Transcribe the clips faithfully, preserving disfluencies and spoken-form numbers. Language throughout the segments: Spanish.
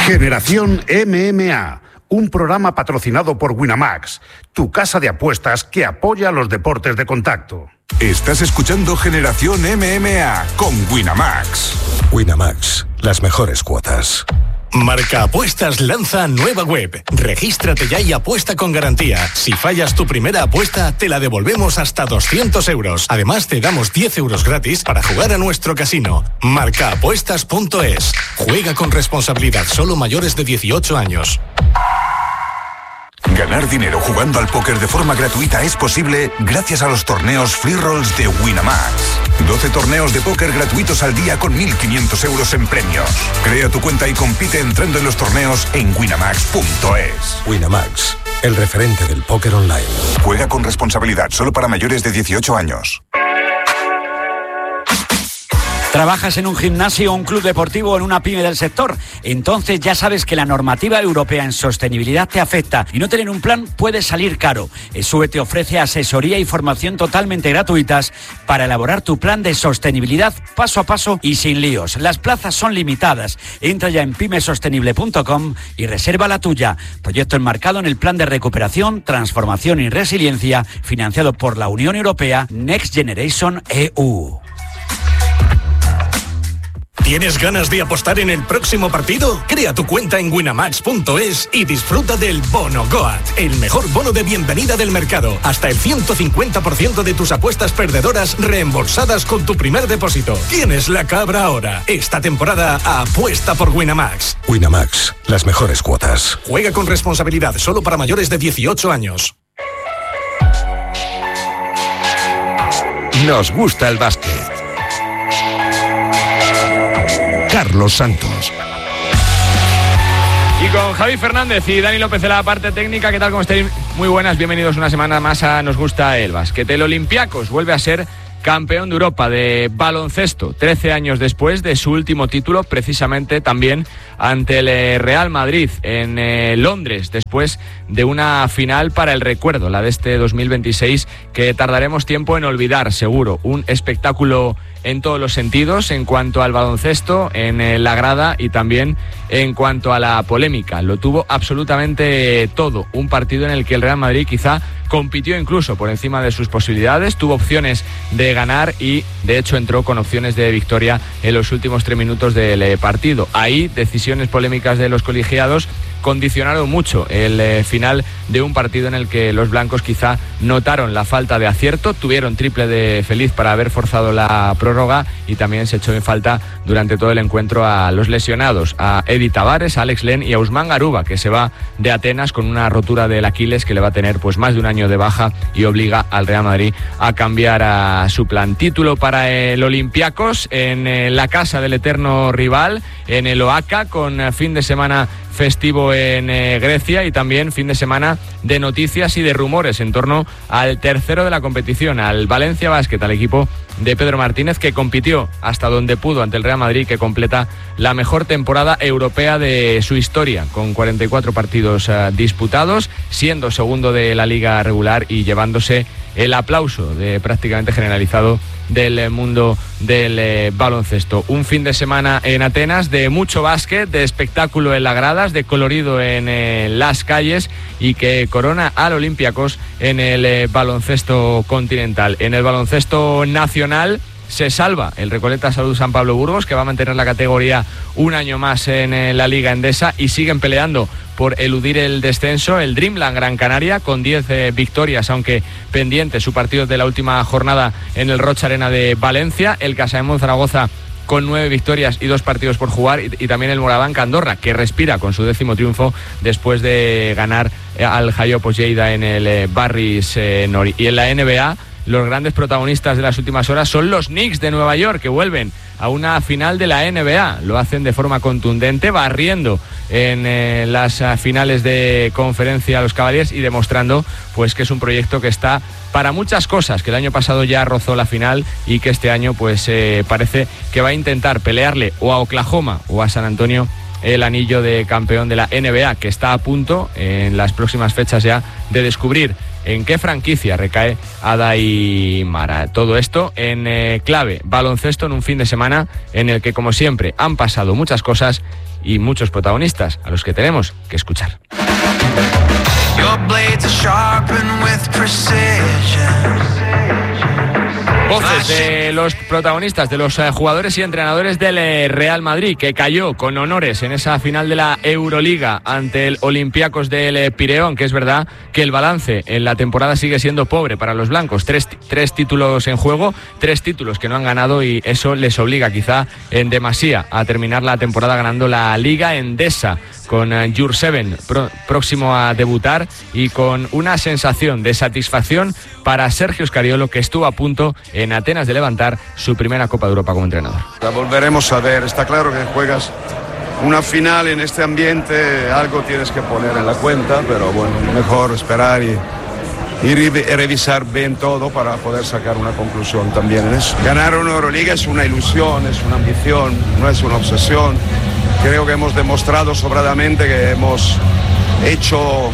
Generación M M A, un programa patrocinado por Winamax, tu casa de apuestas que apoya los deportes de contacto. Estás escuchando Generación M M A con Winamax. Winamax, las mejores cuotas. Marca Apuestas lanza nueva web. Regístrate ya y apuesta con garantía. Si fallas tu primera apuesta, te la devolvemos hasta doscientos euros. Además, te damos diez euros gratis para jugar a nuestro casino. marca apuestas punto es. Juega con responsabilidad, solo mayores de dieciocho años. Ganar dinero jugando al póker de forma gratuita es posible gracias a los torneos Free Rolls de Winamax. doce torneos de póker gratuitos al día con mil quinientos euros en premios. Crea tu cuenta y compite entrando en los torneos en winamax punto es. Winamax, el referente del póker online. Juega con responsabilidad, solo para mayores de dieciocho años. ¿Trabajas en un gimnasio, un club deportivo o en una pyme del sector? Entonces ya sabes que la normativa europea en sostenibilidad te afecta y no tener un plan puede salir caro. ESUE te ofrece asesoría y formación totalmente gratuitas para elaborar tu plan de sostenibilidad paso a paso y sin líos. Las plazas son limitadas. Entra ya en pyme sostenible punto com y reserva la tuya. Proyecto enmarcado en el Plan de Recuperación, Transformación y Resiliencia financiado por la Unión Europea Next Generation E U. ¿Tienes ganas de apostar en el próximo partido? Crea tu cuenta en winamax punto es y disfruta del Bono Goat, el mejor bono de bienvenida del mercado. Hasta el ciento cincuenta por ciento de tus apuestas perdedoras reembolsadas con tu primer depósito. Tienes la cabra ahora. Esta temporada apuesta por Winamax. Winamax, las mejores cuotas. Juega con responsabilidad, solo para mayores de dieciocho años. Nos gusta el básquet. Carlos Santos. Y con Javi Fernández y Dani López de la parte técnica. ¿Qué tal? ¿Cómo estáis? Muy buenas, bienvenidos una semana más a Nos gusta el básquet. El Olympiacos vuelve a ser campeón de Europa de baloncesto, trece años después de su último título, precisamente también ante el Real Madrid en eh, Londres, después de una final para el recuerdo, la de este dos mil veintiséis, que tardaremos tiempo en olvidar, seguro. Un espectáculo en todos los sentidos, en cuanto al baloncesto, en eh, la grada y también en cuanto a la polémica. Lo tuvo absolutamente todo. Un partido en el que el Real Madrid quizá compitió incluso por encima de sus posibilidades, tuvo opciones de ganar y de hecho entró con opciones de victoria en los últimos tres minutos del eh, partido. Ahí decisiones polémicas de los colegiados condicionaron mucho el eh, final de un partido en el que los blancos quizá notaron la falta de acierto, tuvieron triple de Feliz para haber forzado la prórroga y también se echó en falta durante todo el encuentro a los lesionados, a Edi Tavares, a Alex Len y a Ousmane Garuba, que se va de Atenas con una rotura del Aquiles que le va a tener pues más de un año de baja y obliga al Real Madrid a cambiar a su plan. Título para el Olympiacos en eh, la casa del eterno rival, en el Oaca, con eh, fin de semana festivo en eh, Grecia y también fin de semana de noticias y de rumores en torno al tercero de la competición, al Valencia Basket, al equipo de Pedro Martínez, que compitió hasta donde pudo ante el Real Madrid, que completa la mejor temporada europea de su historia, con cuarenta y cuatro partidos uh, disputados, siendo segundo de la liga regular y llevándose el aplauso de prácticamente generalizado del mundo del eh, baloncesto. Un fin de semana en Atenas de mucho básquet, de espectáculo en las gradas, de colorido en eh, las calles y que corona al Olympiacos en el eh, baloncesto continental. En el baloncesto nacional se salva el Recoleta Salud San Pablo Burgos, que va a mantener la categoría un año más en eh, la Liga Endesa, y siguen peleando por eludir el descenso el Dreamland Gran Canaria con diez eh, victorias, aunque pendiente su partido de la última jornada en el Rocha Arena de Valencia, el Casademonte Zaragoza con nueve victorias y dos partidos por jugar, y, y también el Morabanca Andorra, que respira con su décimo triunfo después de ganar eh, al Jaiopos Lleida en el eh, Barris eh, Nori. Y en la N B A, los grandes protagonistas de las últimas horas son los Knicks de Nueva York, que vuelven a una final de la N B A. Lo hacen de forma contundente, barriendo en eh, las uh, finales de conferencia a los Cavaliers y demostrando pues que es un proyecto que está para muchas cosas, que el año pasado ya rozó la final y que este año pues eh, parece que va a intentar pelearle o a Oklahoma o a San Antonio el anillo de campeón de la N B A, que está a punto en las próximas fechas ya de descubrir en qué franquicia recae Adaimara. Todo esto en eh, clave baloncesto, en un fin de semana en el que, como siempre, han pasado muchas cosas y muchos protagonistas a los que tenemos que escuchar. Voces de los protagonistas, de los jugadores y entrenadores del Real Madrid, que cayó con honores en esa final de la Euroliga ante el Olympiacos del Pireo, aunque es verdad que el balance en la temporada sigue siendo pobre para los blancos. Tres, tres títulos en juego, tres títulos que no han ganado, y eso les obliga quizá en demasía a terminar la temporada ganando la Liga Endesa, con Jurseven pro, próximo a debutar, y con una sensación de satisfacción para Sergio Scariolo, que estuvo a punto en Atenas de levantar su primera Copa de Europa como entrenador. La volveremos a ver. Está claro que juegas una final en este ambiente, algo tienes que poner en la cuenta, pero bueno, mejor esperar y, y revisar bien todo para poder sacar una conclusión también en eso. Ganar una Euroliga es una ilusión, es una ambición, no es una obsesión. Creo que hemos demostrado sobradamente que hemos hecho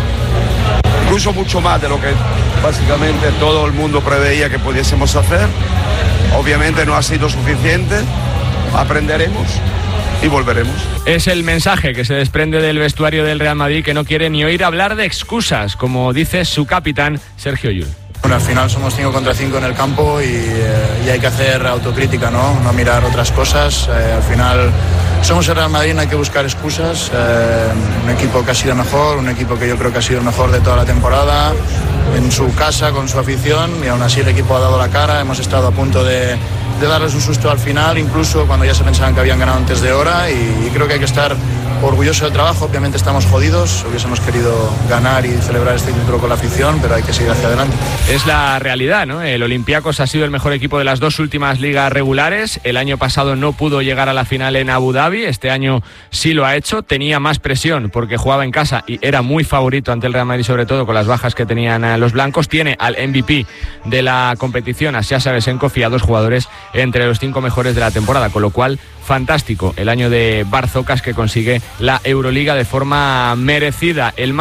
incluso mucho más de lo que básicamente todo el mundo preveía que pudiésemos hacer. Obviamente no ha sido suficiente, aprenderemos y volveremos. Es el mensaje que se desprende del vestuario del Real Madrid, que no quiere ni oír hablar de excusas, como dice su capitán Sergio Llull. Bueno, al final somos cinco contra cinco en el campo y, eh, y hay que hacer autocrítica, ¿no? No mirar otras cosas. Eh, al final somos el Real Madrid, no hay que buscar excusas. Eh, un equipo que ha sido mejor, un equipo que yo creo que ha sido el mejor de toda la temporada, en su casa, con su afición, y aún así el equipo ha dado la cara. Hemos estado a punto de, de darles un susto al final, incluso cuando ya se pensaban que habían ganado antes de hora, y, y creo que hay que estar orgulloso del trabajo. Obviamente estamos jodidos, hubiésemos querido ganar y celebrar este título con la afición, pero hay que seguir hacia adelante. Es la realidad, ¿no? El Olympiacos ha sido el mejor equipo de las dos últimas ligas regulares. El año pasado no pudo llegar a la final en Abu Dhabi, este año sí lo ha hecho. Tenía más presión porque jugaba en casa y era muy favorito ante el Real Madrid, sobre todo con las bajas que tenían los blancos. Tiene al M V P de la competición, a Sasha Vesenkov, y a dos jugadores entre los cinco mejores de la temporada, con lo cual fantástico el año de Barzocas, que consigue la Euroliga de forma merecida. El